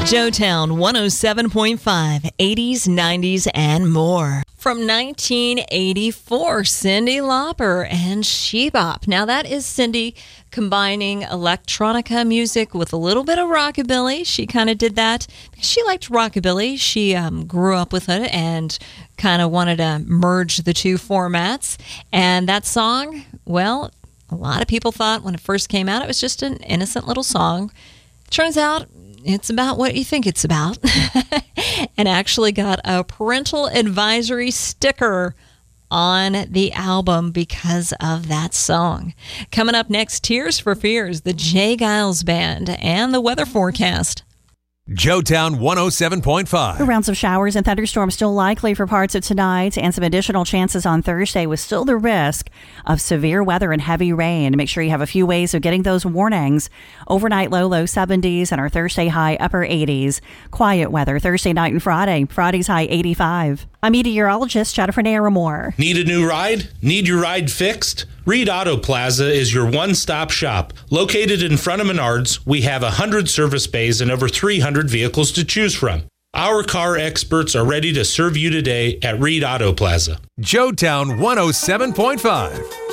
Joetown 107.5, 80s, 90s, and more. From 1984, Cyndi Lauper and She Bop. Now that is Cyndi combining electronica music with a little bit of rockabilly. She kind of did that because she liked rockabilly. She grew up with it and kind of wanted to merge the two formats. And that song, well, a lot of people thought when it first came out it was just an innocent little song. Turns out it's about what you think it's about. And actually got a parental advisory sticker on the album because of that song. Coming up next, Tears for Fears, the Jay Giles Band, and the weather forecast. Joetown 107.5. Rounds of showers and thunderstorms still likely for parts of tonight, and some additional chances on Thursday with still the risk of severe weather and heavy rain. Make sure you have a few ways of getting those warnings. Overnight low 70s and our Thursday high upper 80s. Quiet weather Thursday night and Friday. Friday's high 85. I'm meteorologist Jennifer Naramore. Need a new ride? Need your ride fixed? Reed Auto Plaza is your one-stop shop. Located in front of Menards, we have 100 service bays and over 300 vehicles to choose from. Our car experts are ready to serve you today at Reed Auto Plaza. Joetown 107.5.